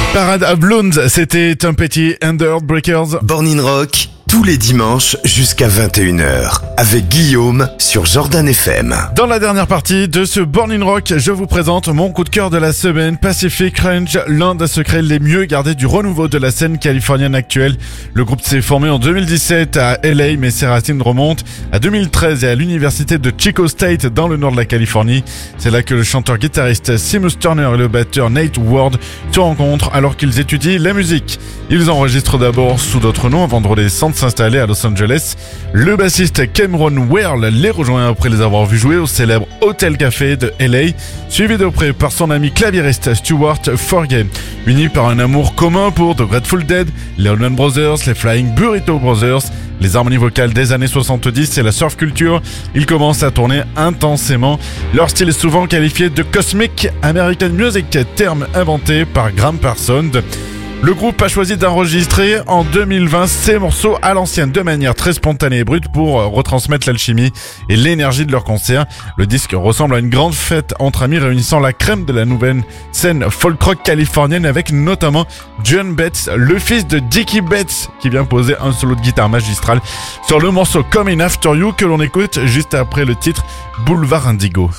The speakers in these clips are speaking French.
Parade of Balloons, c'était Tom Petty and the Heartbreakers. Born in Rock, tous les dimanches jusqu'à 21h, avec Guillaume sur Jordan FM. Dans la dernière partie de ce Born in Rock, je vous présente mon coup de cœur de la semaine, Pacific Range, l'un des secrets les mieux gardés du renouveau de la scène californienne actuelle. Le groupe s'est formé en 2017 à LA, mais ses racines remontent à 2013 et à l'université de Chico State dans le nord de la Californie. C'est là que le chanteur-guitariste Seamus Turner et le batteur Nate Ward se rencontrent alors qu'ils étudient la musique. Ils enregistrent d'abord sous d'autres noms avant de redescendre s'installer à Los Angeles. Le bassiste Cameron Weirle les rejoint après les avoir vus jouer au célèbre Hotel Café de LA, suivi de près par son ami claviériste Stuart Forgay. Unis par un amour commun pour The Grateful Dead, les Allman Brothers, les Flying Burrito Brothers, les harmonies vocales des années 70 et la surf culture, ils commencent à tourner intensément. Leur style est souvent qualifié de Cosmic American Music, terme inventé par Graham Parsons. Le groupe a choisi d'enregistrer en 2020 ces morceaux à l'ancienne de manière très spontanée et brute pour retransmettre l'alchimie et l'énergie de leur concert. Le disque ressemble à une grande fête entre amis réunissant la crème de la nouvelle scène folk rock californienne avec notamment John Betts, le fils de Dickie Betts, qui vient poser un solo de guitare magistral sur le morceau Coming After You que l'on écoute juste après le titre Boulevard Indigo.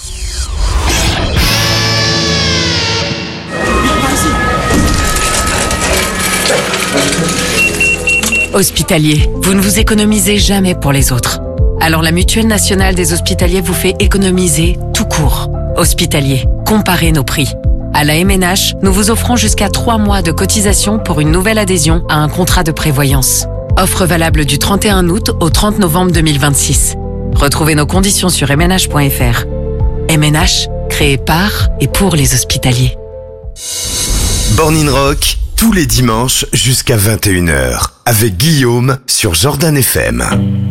Hospitalier, vous ne vous économisez jamais pour les autres. Alors la Mutuelle Nationale des Hospitaliers vous fait économiser tout court. Hospitalier, comparez nos prix. À la MNH, nous vous offrons jusqu'à 3 mois de cotisation pour une nouvelle adhésion à un contrat de prévoyance. Offre valable du 31 août au 30 novembre 2026. Retrouvez nos conditions sur mnh.fr. MNH, créé par et pour les hospitaliers. Born in Rock, tous les dimanches jusqu'à 21h, avec Guillaume sur Jordan FM.